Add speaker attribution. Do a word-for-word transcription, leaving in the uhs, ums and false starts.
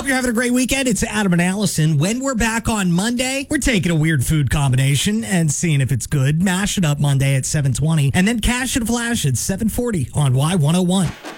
Speaker 1: Hope you're having a great weekend. It's Adam and Allison. When we're back on Monday, we're taking a weird food combination and seeing if it's good. Mash it up Monday at seven twenty, and then Cash and Flash at seven forty on Y one oh one.